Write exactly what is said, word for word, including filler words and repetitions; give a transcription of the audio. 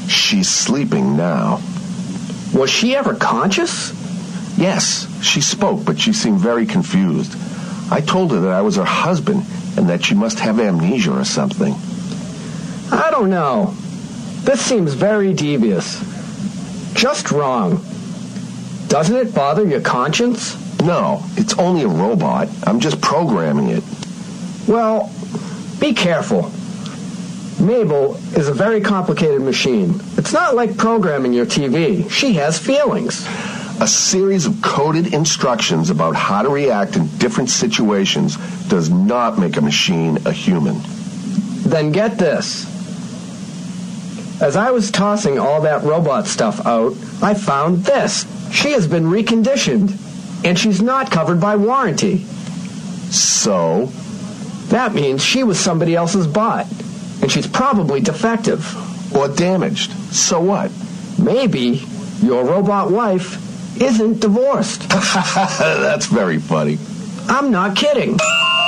She's sleeping now. Was she ever conscious? Yes, she spoke, but she seemed very confused. I told her that I was her husband and that she must have amnesia or something. I don't know. This seems very devious. Just wrong. Doesn't it bother your conscience? No, it's only a robot. I'm just programming it. Well, be careful. Mabel is a very complicated machine. It's not like programming your T V. She has feelings. A series of coded instructions about how to react in different situations does not make a machine a human. Then get this. As I was tossing all that robot stuff out, I found this. She has been reconditioned, and she's not covered by warranty. So? That means she was somebody else's bot, and she's probably defective. Or damaged. So what? Maybe your robot wife isn't divorced. That's very funny. I'm not kidding.